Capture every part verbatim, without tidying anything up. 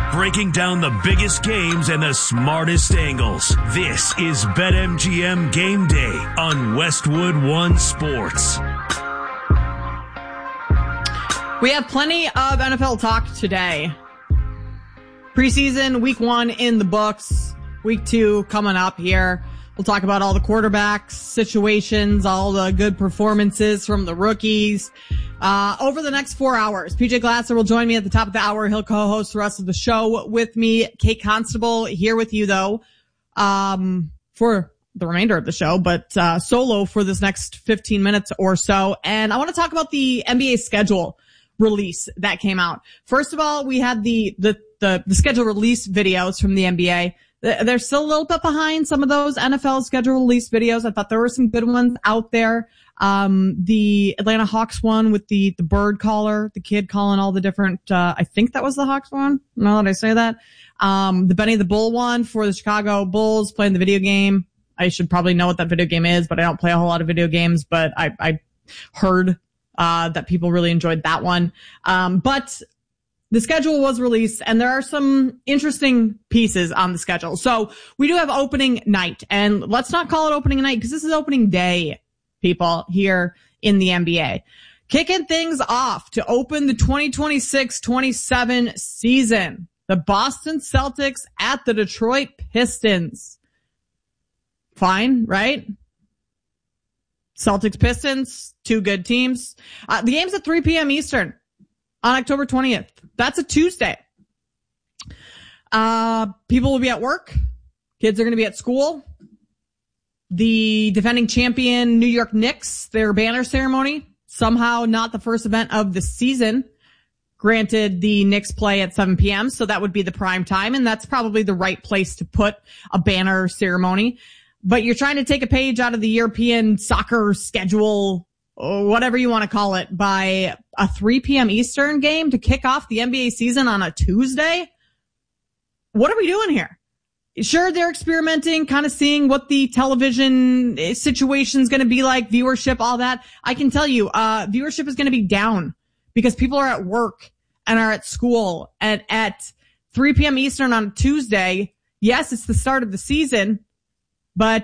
breaking down the biggest games and the smartest angles. This is BetMGM Game Day on Westwood One Sports. We have plenty of N F L talk today. Preseason, week one in the books. Week two coming up here. We'll talk about all the quarterbacks, situations, all the good performances from the rookies. Uh, over the next four hours, P J Glasser will join me at the top of the hour. He'll co-host the rest of the show with me. Kate Constable here with you, though, um, for the remainder of the show, but uh, solo for this next fifteen minutes or so. And I want to talk about the N B A schedule release that came out. First of all, we had the the the, the schedule release videos from the N B A. They're still a little bit behind some of those N F L schedule release videos. I thought there were some good ones out there. Um, the Atlanta Hawks one with the, the bird caller, the kid calling all the different, uh, I think that was the Hawks one. Now that I say that. Um, the Benny the Bull one for the Chicago Bulls playing the video game. I should probably know what that video game is, but I don't play a whole lot of video games, but I, I heard, uh, that people really enjoyed that one. Um, but the schedule was released, and there are some interesting pieces on the schedule. So we do have opening night, and let's not call it opening night because this is opening day, people, here in the N B A. Kicking things off to open the twenty twenty-six twenty-seven season, the Boston Celtics at the Detroit Pistons. Fine, right? Celtics Pistons, two good teams. Uh, the game's at three p.m. Eastern on October twentieth. That's a Tuesday. Uh, people will be at work. Kids are going to be at school. The defending champion New York Knicks, their banner ceremony, somehow not the first event of the season. Granted, the Knicks play at seven p.m., so that would be the prime time, and that's probably the right place to put a banner ceremony. But you're trying to take a page out of the European soccer schedule, or whatever you want to call it, by a three p.m. Eastern game to kick off the N B A season on a Tuesday? What are we doing here? Sure, they're experimenting, kind of seeing what the television situation is going to be like, viewership, all that. I can tell you, uh, viewership is going to be down because people are at work and are at school. And at three p.m. Eastern on Tuesday, yes, it's the start of the season, but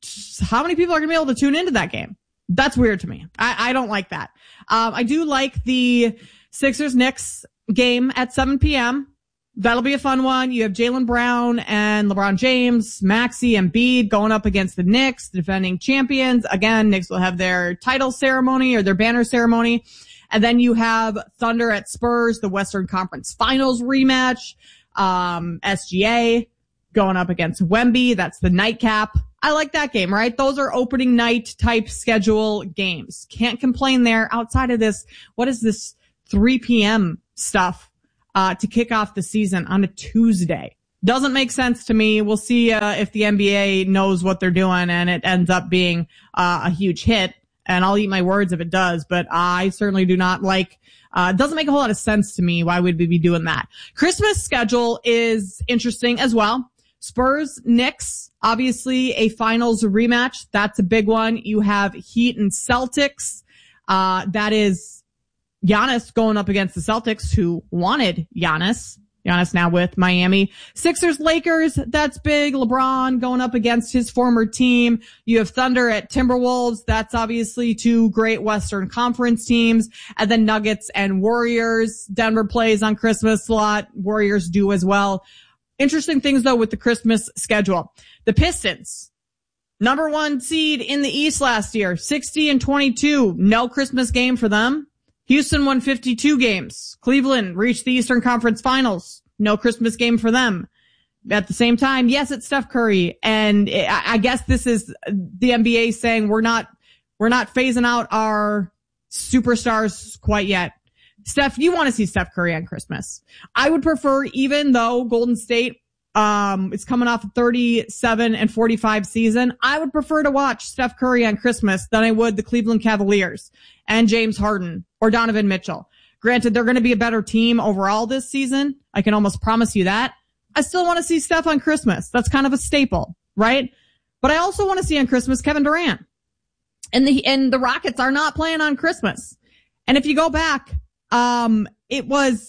how many people are going to be able to tune into that game? That's weird to me. I, I don't like that. Um, I do like the Sixers-Knicks game at seven p.m. That'll be a fun one. You have Jaylen Brown and LeBron James, Maxey and Embiid going up against the Knicks, the defending champions. Again, Knicks will have their title ceremony or their banner ceremony. And then you have Thunder at Spurs, the Western Conference Finals rematch. Um, S G A going up against Wemby. That's the nightcap. I like that game, right? Those are opening night type schedule games. Can't complain there. Outside of this, what is this three p.m. stuff? Uh, to kick off the season on a Tuesday. Doesn't make sense to me. We'll see, uh, if the N B A knows what they're doing and it ends up being, uh, a huge hit. And I'll eat my words if it does, but I certainly do not like, uh, it doesn't make a whole lot of sense to me. Why would we be doing that? Christmas schedule is interesting as well. Spurs, Knicks, obviously a finals rematch. That's a big one. You have Heat and Celtics. Uh, that is, Giannis going up against the Celtics, who wanted Giannis. Giannis now with Miami. Sixers, Lakers, that's big. LeBron going up against his former team. You have Thunder at Timberwolves. That's obviously two great Western Conference teams. And then Nuggets and Warriors. Denver plays on Christmas a lot. Warriors do as well. Interesting things, though, with the Christmas schedule. The Pistons, number one seed in the East last year, sixty and twenty-two. No Christmas game for them. Houston won fifty-two games. Cleveland reached the Eastern Conference Finals. No Christmas game for them. At the same time, yes, it's Steph Curry. And I guess this is the N B A saying we're not, we're not phasing out our superstars quite yet. Steph, you want to see Steph Curry on Christmas. I would prefer, even though Golden State, um, is coming off a thirty-seven and forty-five season, I would prefer to watch Steph Curry on Christmas than I would the Cleveland Cavaliers and James Harden or Donovan Mitchell. Granted, they're going to be a better team overall this season. I can almost promise you that. I still want to see Steph on Christmas. That's kind of a staple, right? But I also want to see on Christmas Kevin Durant. And the, and the Rockets are not playing on Christmas. And if you go back, um, it was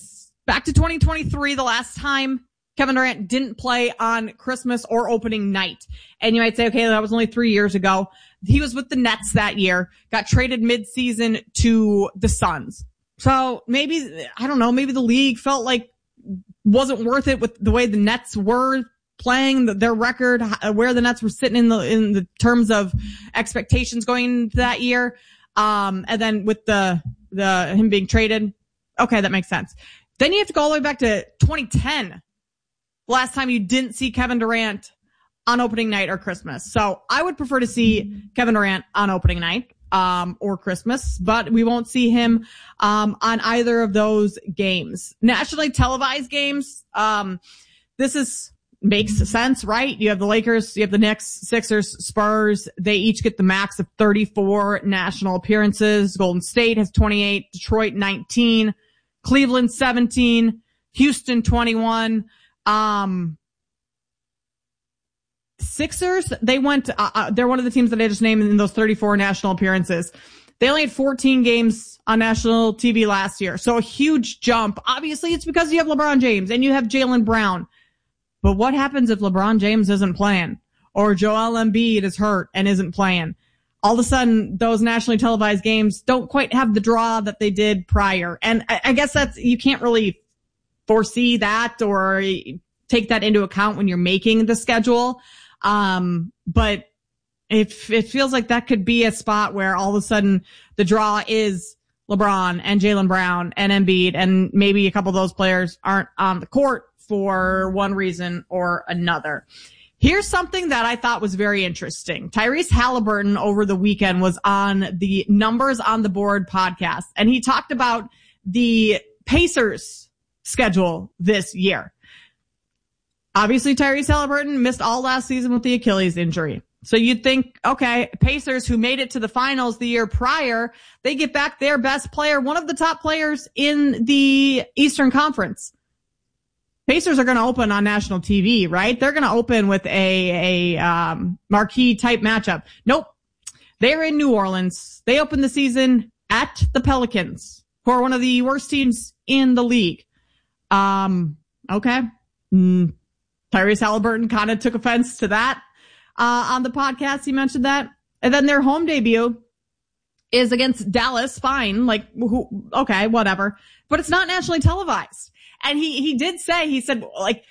back to twenty twenty-three, the last time Kevin Durant didn't play on Christmas or opening night. And you might say, okay, that was only three years ago. He was with the Nets that year, got traded mid-season to the Suns. So maybe, I don't know, maybe the league felt like wasn't worth it with the way the Nets were playing, their record, where the Nets were sitting in the, in the terms of expectations going into that year. Um, and then with the, the, him being traded. Okay, that makes sense. Then you have to go all the way back to twenty ten. Last time you didn't see Kevin Durant on opening night or Christmas. So I would prefer to see Kevin Durant on opening night, um, or Christmas, but we won't see him, um, on either of those games. Nationally televised games, um, this is, makes sense, right? You have the Lakers, you have the Knicks, Sixers, Spurs. They each get the max of thirty-four national appearances. Golden State has twenty-eight, Detroit nineteen, Cleveland seventeen, Houston twenty-one. Um, Sixers, they went, uh, uh, they're one of the teams that I just named in those thirty-four national appearances. They only had fourteen games on national T V last year. So a huge jump. Obviously, it's because you have LeBron James and you have Jaylen Brown. But what happens if LeBron James isn't playing or Joel Embiid is hurt and isn't playing? All of a sudden, those nationally televised games don't quite have the draw that they did prior. And I, I guess that's, you can't really foresee that or take that into account when you're making the schedule. Um, but it, it feels like that could be a spot where all of a sudden the draw is LeBron and Jaylen Brown and Embiid, and maybe a couple of those players aren't on the court for one reason or another. Here's something that I thought was very interesting. Tyrese Halliburton over the weekend was on the Numbers on the Board podcast, and he talked about the Pacers schedule this year. Obviously, Tyrese Halliburton missed all last season with the Achilles injury. So you'd think, okay, Pacers, who made it to the finals the year prior, they get back their best player, one of the top players in the Eastern Conference. Pacers are going to open on national T V, right? They're going to open with a, a, um, marquee type matchup. Nope. They're in New Orleans. They opened the season at the Pelicans, who are one of the worst teams in the league. Um, okay. Mm. Tyrese Halliburton kind of took offense to that, uh, on the podcast. He mentioned that. And then their home debut is against Dallas. Fine. Like, who, okay, whatever. But it's not nationally televised. And he, he did say, he said, like,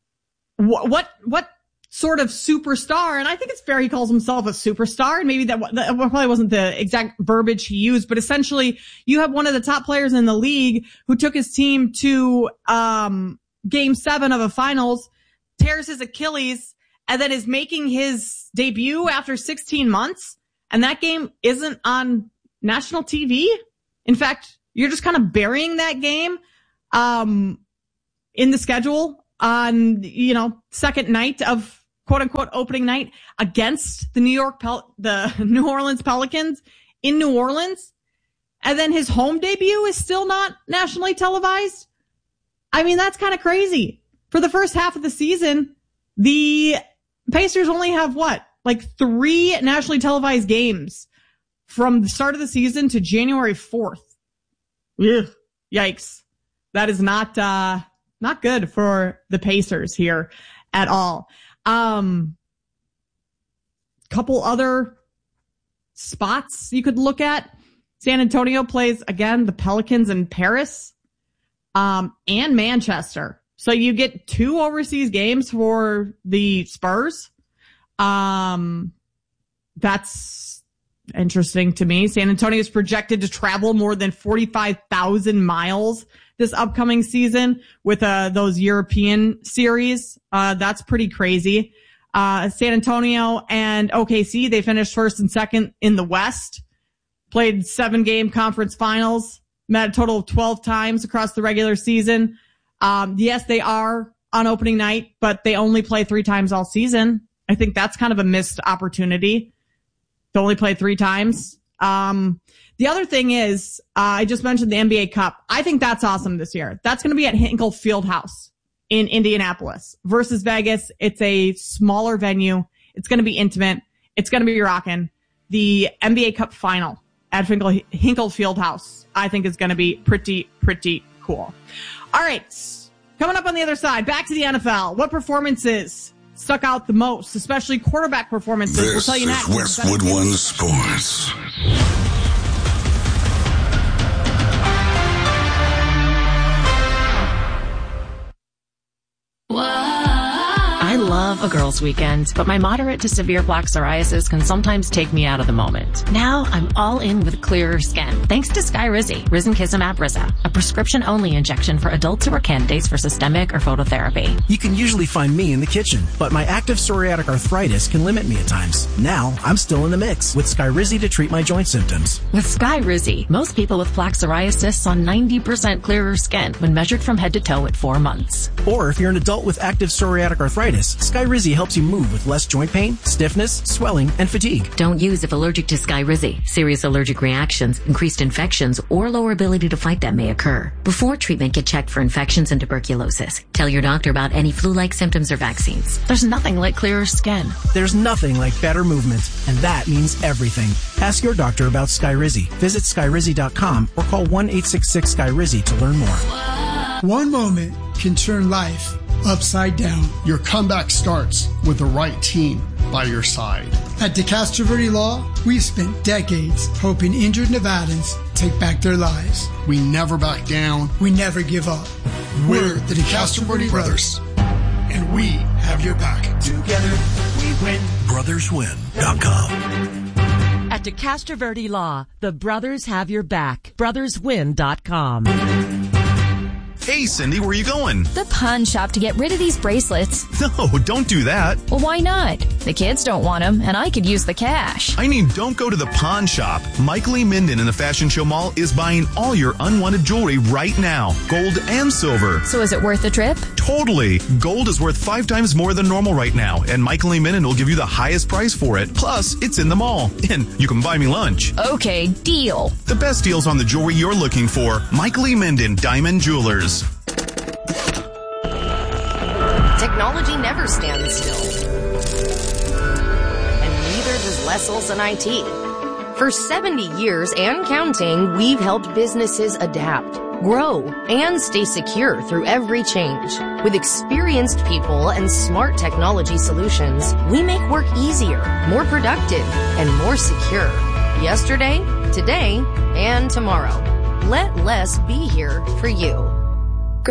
what, what, what sort of superstar? And I think it's fair he calls himself a superstar. And maybe that, that probably wasn't the exact verbiage he used, but essentially you have one of the top players in the league who took his team to, um, game seven of a finals, tears his Achilles, and then is making his debut after sixteen months. And that game isn't on national T V. In fact, you're just kind of burying that game, um, in the schedule on, you know, second night of quote unquote opening night against the New York, Pel- the New Orleans Pelicans in New Orleans. And then his home debut is still not nationally televised. I mean, that's kind of crazy. For the first half of the season, the Pacers only have what? Like three nationally televised games from the start of the season to January fourth. Ugh, yikes. That is not, uh, not good for the Pacers here at all. Um, couple other spots you could look at. San Antonio plays again the Pelicans in Paris, um, and Manchester. So you get two overseas games for the Spurs. Um, that's interesting to me. San Antonio is projected to travel more than forty-five thousand miles this upcoming season with, uh, those European series. Uh, that's pretty crazy. Uh, San Antonio and O K C, they finished first and second in the West, played seven game conference finals, met a total of twelve times across the regular season. Um, yes, they are on opening night, but they only play three times all season. I think that's kind of a missed opportunity to only play three times. Um, the other thing is, uh, I just mentioned the N B A Cup. I think that's awesome this year. That's going to be at Hinkle Fieldhouse in Indianapolis versus Vegas. It's a smaller venue. It's going to be intimate. It's going to be rocking. The N B A Cup final at Hinkle, Hinkle Fieldhouse, I think is going to be pretty, pretty cool. All right. Coming up on the other side, back to the N F L. What performances stuck out the most, especially quarterback performances? This we'll tell you next. is Westwood One Sports. I love a girls' weekend, but my moderate to severe plaque psoriasis can sometimes take me out of the moment. Now I'm all in with clearer skin, thanks to Skyrizi, Risankizumab Riza, a prescription-only injection for adults who are candidates for systemic or phototherapy. You can usually find me in the kitchen, but my active psoriatic arthritis can limit me at times. Now I'm still in the mix with Skyrizi to treat my joint symptoms. With Skyrizi, most people with plaque psoriasis saw ninety percent clearer skin when measured from head to toe at four months. Or if you're an adult with active psoriatic arthritis, Skyrizi helps you move with less joint pain, stiffness, swelling, and fatigue. Don't use if allergic to Skyrizi. Serious allergic reactions, increased infections, or lower ability to fight them may occur. Before treatment, get checked for infections and tuberculosis. Tell your doctor about any flu-like symptoms or vaccines. There's nothing like clearer skin. There's nothing like better movement, and that means everything. Ask your doctor about Skyrizi. Visit Skyrizi dot com or call one eight six six Skyrizi to learn more. One moment can turn life upside down. Your comeback starts with the right team by your side. At DeCastro Verde Law, we've spent decades helping injured Nevadans take back their lives. We never back down. We never give up. We're the DeCastro Verde Brothers, and we have your back. Together we win. brothers win dot com. At DeCastro Verde Law, the brothers have your back. brothers win dot com. Hey, Cindy, where are you going? The pawn shop to get rid of these bracelets. No, don't do that. Well, why not? The kids don't want them, and I could use the cash. I mean, don't go to the pawn shop. Michael Lee Minden in the Fashion Show Mall is buying all your unwanted jewelry right now, gold and silver. So is it worth the trip? Totally. Gold is worth five times more than normal right now, and Michael Lee Minden will give you the highest price for it. Plus, it's in the mall, and you can buy me lunch. Okay, deal. The best deals on the jewelry you're looking for. Michael Lee Minden, Diamond Jewelers. Technology never stands still. And neither does Les Olson I T. For seventy years and counting, we've helped businesses adapt, grow, and stay secure through every change. With experienced people and smart technology solutions, we make work easier, more productive, and more secure. Yesterday, today, and tomorrow. Let Les be here for you.